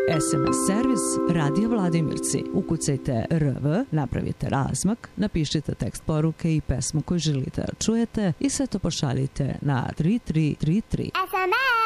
SMS servis Radio Vladimirci. Ukucajte RV, napravite razmak, napišite tekst poruke i pesmu koju želite da čujete i sve to pošaljite na 3333. SMS